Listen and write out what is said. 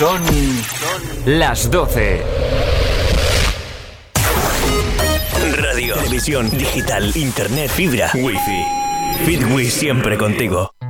Son las 12. Radio, televisión, digital, internet, fibra, wifi. Fitwi siempre contigo.